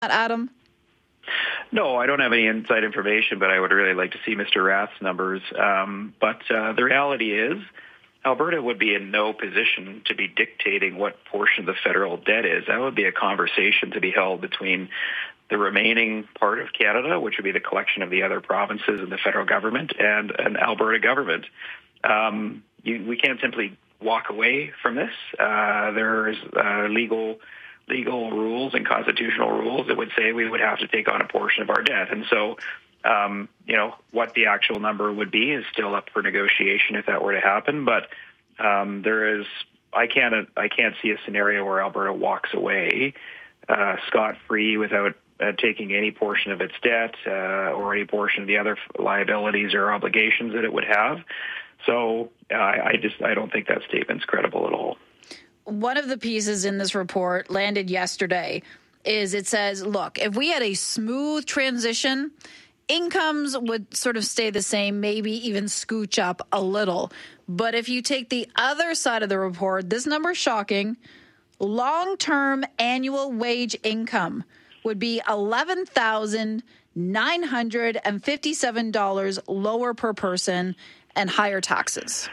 Adam? No, I don't have any inside information, but I would really like to see Mr. Rath's numbers. But the reality is, Alberta would be in no position to be dictating what portion of the federal debt is. That would be a conversation to be held between the remaining part of Canada, which would be the collection of the other provinces and the federal government, and an Alberta government. We can't simply walk away from this. There's legal rules and constitutional rules that would say we would have to take on a portion of our debt. And so, what the actual number would be is still up for negotiation if that were to happen. But I can't see a scenario where Alberta walks away scot-free without taking any portion of its debt or any portion of the other liabilities or obligations that it would have. So I don't think that statement's credible at all. One of the pieces in this report landed yesterday is it says, look, if we had a smooth transition, incomes would sort of stay the same, maybe even scooch up a little. But if you take the other side of the report, this number is shocking. Long-term annual wage income would be $11,957 lower per person and higher taxes.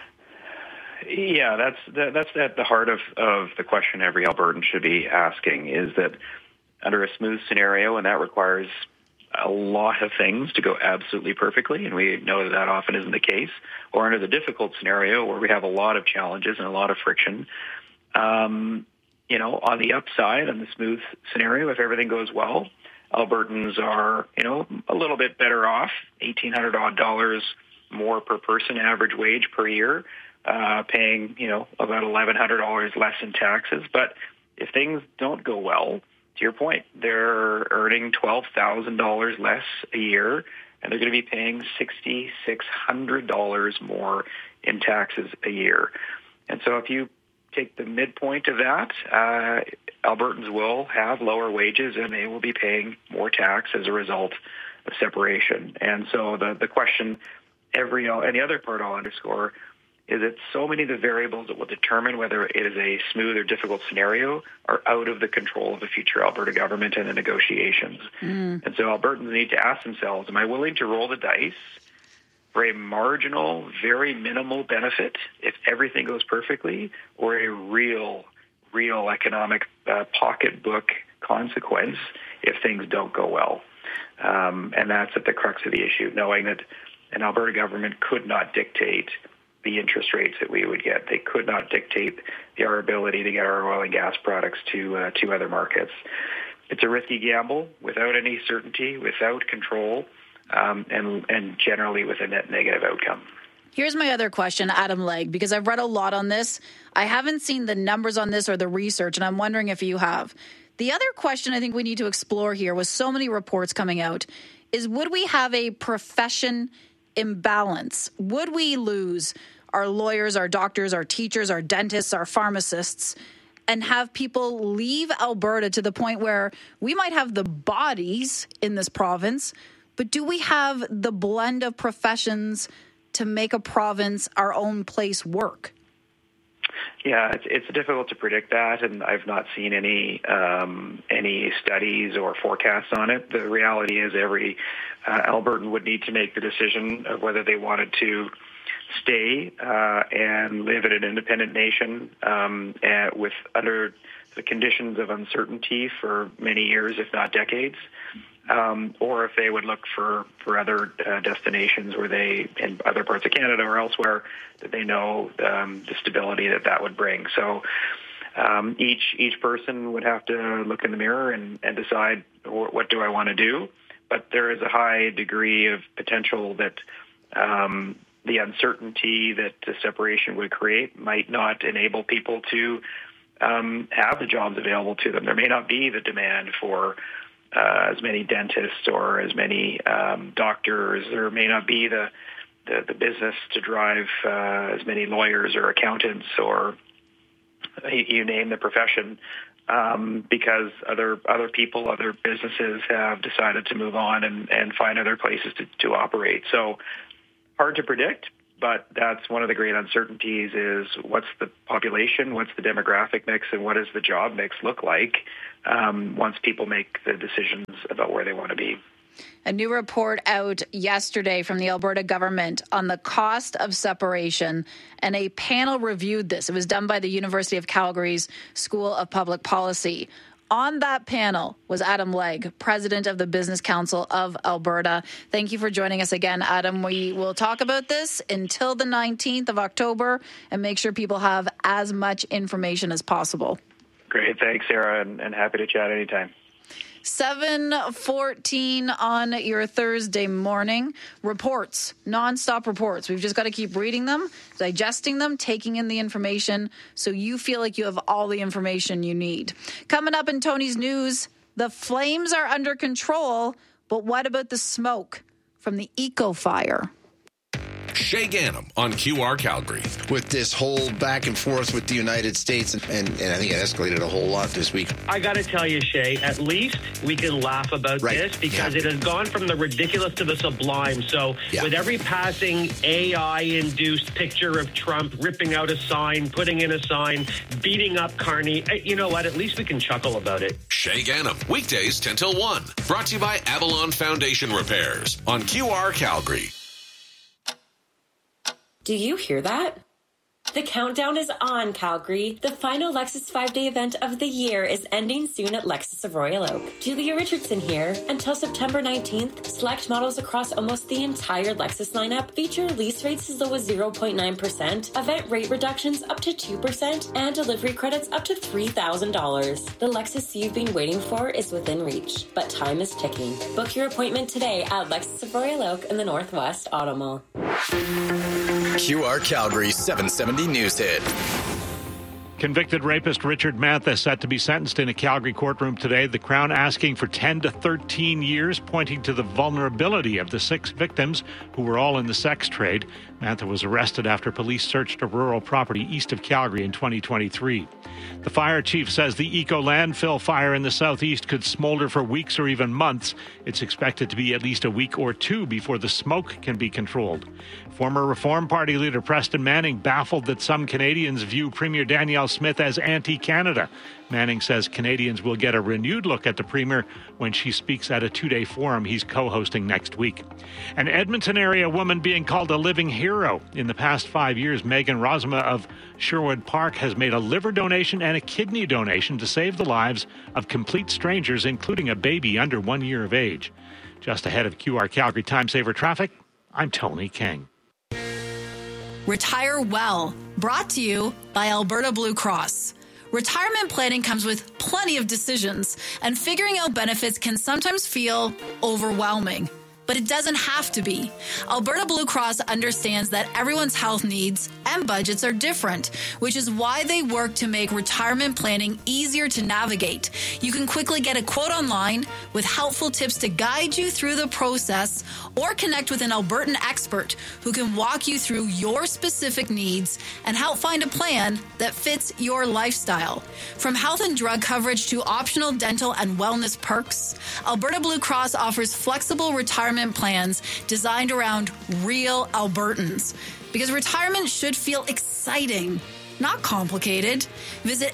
Yeah, that's at the heart of the question every Albertan should be asking, is that under a smooth scenario, and that requires a lot of things to go absolutely perfectly, and we know that often isn't the case, or under the difficult scenario where we have a lot of challenges and a lot of friction, on the upside, on the smooth scenario, if everything goes well, Albertans are, a little bit better off, $1,800 odd more per person average wage per year, paying, about $1,100 less in taxes. But if things don't go well, to your point, they're earning $12,000 less a year, and they're going to be paying $6,600 more in taxes a year. And so if you take the midpoint of that, Albertans will have lower wages, and they will be paying more tax as a result of separation. And so the question, and the other part I'll underscore, is that so many of the variables that will determine whether it is a smooth or difficult scenario are out of the control of the future Alberta government and the negotiations. And so Albertans need to ask themselves, am I willing to roll the dice for a marginal, very minimal benefit if everything goes perfectly, or a real economic pocketbook consequence if things don't go well? And that's at the crux of the issue, knowing that an Alberta government could not dictate the interest rates that we would get. They could not dictate our ability to get our oil and gas products to other markets. It's a risky gamble without any certainty, without control, and generally with a net negative outcome. Here's my other question, Adam Legge, because I've read a lot on this. I haven't seen the numbers on this or the research, and I'm wondering if you have. The other question I think we need to explore here, with so many reports coming out, is would we have a profession imbalance? Would we lose our lawyers, our doctors, our teachers, our dentists, our pharmacists, and have people leave Alberta to the point where we might have the bodies in this province, but do we have the blend of professions to make a province our own place work? Yeah, it's difficult to predict that, and I've not seen any studies or forecasts on it. The reality is every Albertan would need to make the decision of whether they wanted to stay and live in an independent nation with under the conditions of uncertainty for many years, if not decades, or if they would look for other destinations where they, in other parts of Canada or elsewhere, that they know the stability that would bring. So each person would have to look in the mirror and decide, what do I want to do? But there is a high degree of potential that the uncertainty that the separation would create might not enable people to have the jobs available to them. There may not be the demand for as many dentists or as many doctors. There may not be the business to drive as many lawyers or accountants or you name the profession, because other people, other businesses have decided to move on and find other places to operate. So hard to predict, But that's one of the great uncertainties is what's the population, what's the demographic mix, and what does the job mix look like once people make the decisions about where they want to be. A new report out yesterday from the Alberta government on the cost of separation, and a panel reviewed this. It was done by the University of Calgary's School of Public Policy. On that panel was Adam Legge, president of the Business Council of Alberta. Thank you for joining us again, Adam. We will talk about this until the 19th of October and make sure people have as much information as possible. Great. Thanks, Sarah, and happy to chat anytime. 7:14 on your Thursday morning. Reports, nonstop reports. We've just got to keep reading them, digesting them, taking in the information so you feel like you have all the information you need. Coming up in Tony's News, the flames are under control, but what about the smoke from the Eco Fire? Shay Gannam on QR Calgary. With this whole back and forth with the United States, and I think it escalated a whole lot this week. I got to tell you, Shay, at least we can laugh about this because it has gone from the ridiculous to the sublime. So with every passing AI-induced picture of Trump ripping out a sign, putting in a sign, beating up Carney, you know what? At least we can chuckle about it. Shay Gannam, weekdays 10 till 1. Brought to you by Avalon Foundation Repairs on QR Calgary. Do you hear that? The countdown is on, Calgary. The final Lexus 5-day event of the year is ending soon at Lexus of Royal Oak. Julia Richardson here. Until September 19th, select models across almost the entire Lexus lineup feature lease rates as low as 0.9%, event rate reductions up to 2%, and delivery credits up to $3,000. The Lexus you've been waiting for is within reach, but time is ticking. Book your appointment today at Lexus of Royal Oak in the Northwest Auto Mall. QR Calgary 770 News Hit. Convicted rapist Richard Mantha set to be sentenced in a Calgary courtroom today. The Crown asking for 10 to 13 years, pointing to the vulnerability of the 6 victims who were all in the sex trade. Mantha was arrested after police searched a rural property east of Calgary in 2023. The fire chief says the Eco landfill fire in the southeast could smolder for weeks or even months. It's expected to be at least a week or 2 before the smoke can be controlled. Former Reform Party leader Preston Manning baffled that some Canadians view Premier Danielle Smith as anti-Canada. Manning says Canadians will get a renewed look at the Premier when she speaks at a 2-day forum he's co-hosting next week. An Edmonton area woman being called a living hero. In the past 5 years, Megan Rosma of Sherwood Park has made a liver donation and a kidney donation to save the lives of complete strangers, including a baby under 1 year of age. Just ahead of QR Calgary Time Saver Traffic, I'm Tony King. Retire Well, brought to you by Alberta Blue Cross. Retirement planning comes with plenty of decisions, and figuring out benefits can sometimes feel overwhelming. But it doesn't have to be. Alberta Blue Cross understands that everyone's health needs and budgets are different, which is why they work to make retirement planning easier to navigate. You can quickly get a quote online with helpful tips to guide you through the process, or connect with an Albertan expert who can walk you through your specific needs and help find a plan that fits your lifestyle. From health and drug coverage to optional dental and wellness perks, Alberta Blue Cross offers flexible retirement plans designed around real Albertans. Because retirement should feel exciting, not complicated. Visit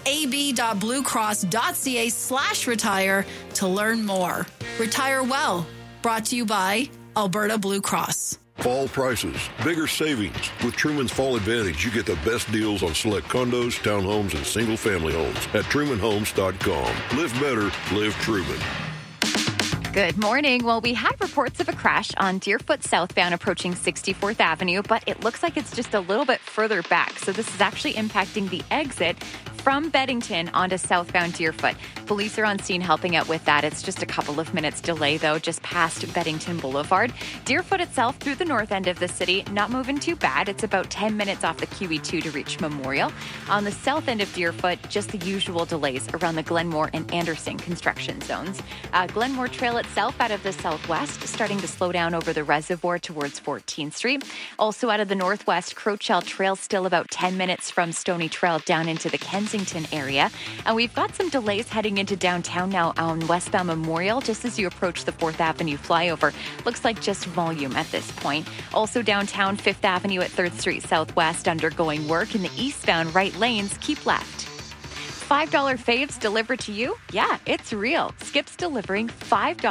ab.bluecross.ca/retire to learn more. Retire Well, brought to you by Alberta Blue Cross. Fall prices, bigger savings. With Truman's Fall Advantage, you get the best deals on select condos, townhomes, and single-family homes at trumanhomes.com. Live better, live Truman. Good morning. Well, we had reports of a crash on Deerfoot southbound approaching 64th Avenue, but it looks like it's just a little bit further back. So this is actually impacting the exit from Beddington onto southbound Deerfoot. Police are on scene helping out with that. It's just a couple of minutes delay, though, just past Beddington Boulevard. Deerfoot itself through the north end of the city, not moving too bad. It's about 10 minutes off the QE2 to reach Memorial. On the south end of Deerfoot, just the usual delays around the Glenmore and Anderson construction zones. Glenmore Trail itself out of the southwest, starting to slow down over the reservoir towards 14th Street. Also out of the northwest, Crowchell Trail still about 10 minutes from Stony Trail down into the Kensington Kensington area. And we've got some delays heading into downtown now on westbound Memorial, just as you approach the 4th Avenue flyover. Looks like just volume at this point. Also downtown 5th Avenue at 3rd Street Southwest undergoing work in the eastbound right lanes. Keep left. $5 faves delivered to you? Yeah, it's real. Skip's delivering $5